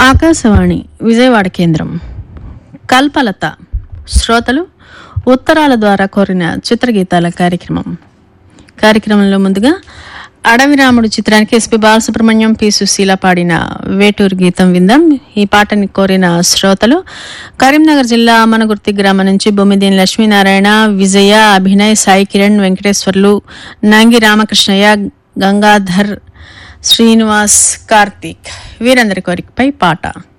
ఆకాశవాణి విజయవాడ కేంద్రం. కల్పలత శ్రోతలు ఉత్తరాల ద్వారా కోరిన చిత్రగీతాల కార్యక్రమంలో ముందుగా అడవి రాముడు చిత్రానికి ఎస్పి బాలసుబ్రహ్మణ్యం, పి సుశీల పాడిన వేటూరు గీతం విందాం. ఈ పాటని కోరిన శ్రోతలు కరీంనగర్ జిల్లా అమనగుర్తి గ్రామం నుంచి బొమ్మిదేని లక్ష్మీనారాయణ, విజయ, అభినయ్, సాయి కిరణ్, వెంకటేశ్వర్లు, నంగి రామకృష్ణయ్య, గంగాధర్, శ్రీనివాస్, కార్తీక్ వీరందరి కోరికపై పాట.